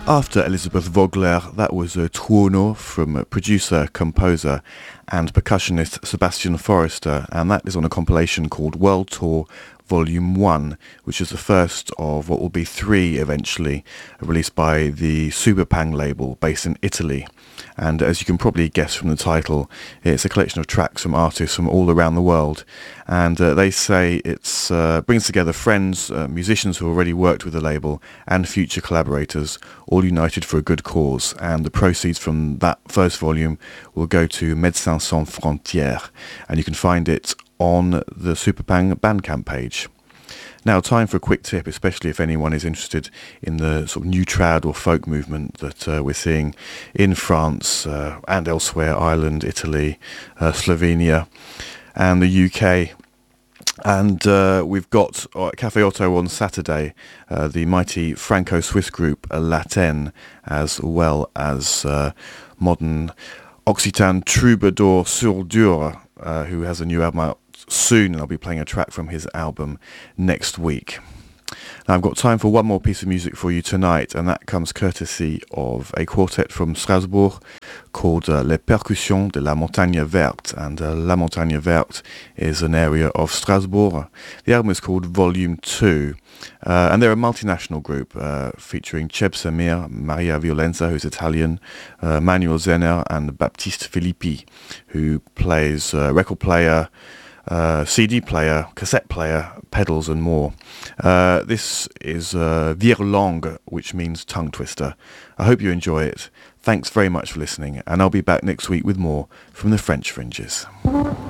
After Elisabeth Vogler, that was Tuono from producer, composer and percussionist Sebastian Forrester, and that is on a compilation called World Tour Volume 1, which is the first of what will be 3 eventually, released by the Superpang label based in Italy. And as you can probably guess from the title, it's a collection of tracks from artists from all around the world. And they say it brings together friends, musicians who already worked with the label, and future collaborators, all united for a good cause. And the proceeds from that first volume will go to Médecins Sans Frontières. And you can find it on the Superpang Bandcamp page. Now, time for a quick tip, especially if anyone is interested in the sort of new trad or folk movement that we're seeing in France and elsewhere, Ireland, Italy, Slovenia and the UK. And we've got at Café Otto on Saturday the mighty Franco-Swiss group Latin, as well as modern Occitan troubadour Sur-Dur, who has a new album out soon, and I'll be playing a track from his album next week. Now, I've got time for one more piece of music for you tonight, and that comes courtesy of a quartet from Strasbourg called Les Percussions de la Montagne Verte, and La Montagne Verte is an area of Strasbourg. The album is called Volume 2, and they're a multinational group featuring Cheb Samir, Maria Violenza, who's Italian, Manuel Zenner and Baptiste Filippi, who plays record player, CD player, cassette player, pedals and more. This is Virlangue, which means tongue twister. I hope you enjoy it. Thanks very much for listening, and I'll be back next week with more from the French Fringes.